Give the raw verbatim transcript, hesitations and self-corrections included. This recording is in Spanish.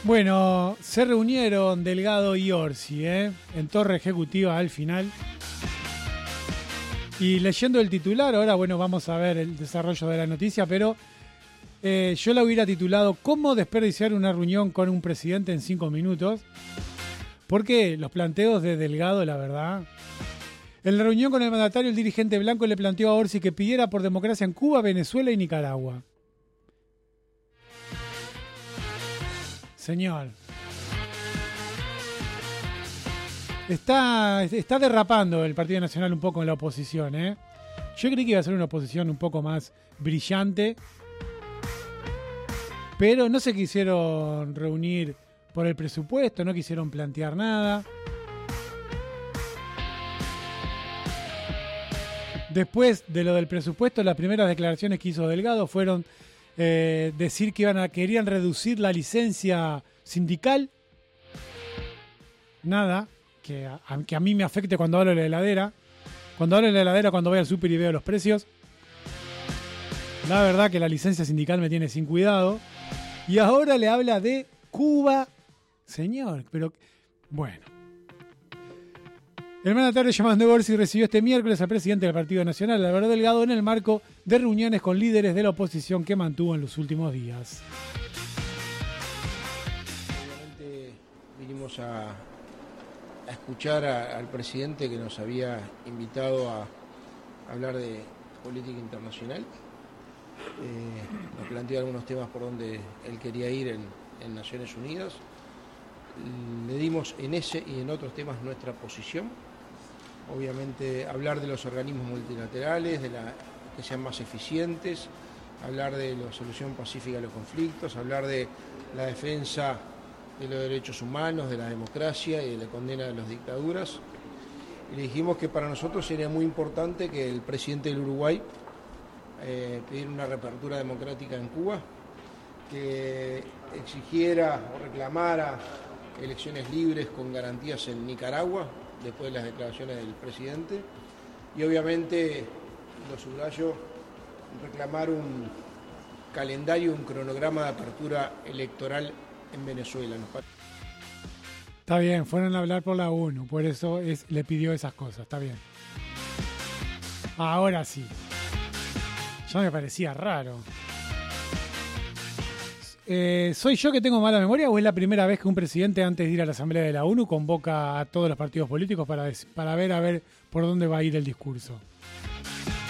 Bueno, se reunieron Delgado y Orsi, ¿eh? En torre ejecutiva al final. Y leyendo el titular, ahora bueno, vamos a ver el desarrollo de la noticia, pero eh, yo la hubiera titulado ¿Cómo desperdiciar una reunión con un presidente en cinco minutos? Porque los planteos de Delgado, la verdad... En la reunión con el mandatario, el dirigente blanco le planteó a Orsi que pidiera por democracia en Cuba, Venezuela y Nicaragua. Señor. Está, está derrapando el Partido Nacional un poco en la oposición, ¿eh? Yo creí que iba a ser una oposición un poco más brillante, pero no se quisieron reunir por el presupuesto, no quisieron plantear nada. Después de lo del presupuesto, las primeras declaraciones que hizo Delgado fueron eh, decir que iban a, querían reducir la licencia sindical. Nada, que a, que a mí me afecte cuando hablo de la heladera. Cuando hablo de la heladera, cuando voy al súper y veo los precios. La verdad que la licencia sindical me tiene sin cuidado. Y ahora le habla de Cuba. Señor, pero bueno. El mandatario llamado Orsi recibió este miércoles al presidente del Partido Nacional, Álvaro Delgado, en el marco de reuniones con líderes de la oposición que mantuvo en los últimos días. Obviamente vinimos a, a escuchar a, al presidente que nos había invitado a, a hablar de política internacional. Eh, nos planteó algunos temas por donde él quería ir en, en Naciones Unidas. Le dimos en ese y en otros temas nuestra posición. Obviamente hablar de los organismos multilaterales, de la, que sean más eficientes, hablar de la solución pacífica de los conflictos, hablar de la defensa de los derechos humanos, de la democracia y de la condena de las dictaduras. Y le dijimos que para nosotros sería muy importante que el presidente del Uruguay eh, pidiera una reapertura democrática en Cuba, que exigiera o reclamara elecciones libres con garantías en Nicaragua, después de las declaraciones del presidente, y obviamente, lo subrayo, reclamar un calendario, un cronograma de apertura electoral en Venezuela. Está bien, fueron a hablar por la ONU, por eso es, le pidió esas cosas, está bien. Ahora sí. Ya me parecía raro. Eh, ¿Soy yo que tengo mala memoria o es la primera vez que un presidente antes de ir a la Asamblea de la ONU convoca a todos los partidos políticos para, para ver a ver por dónde va a ir el discurso?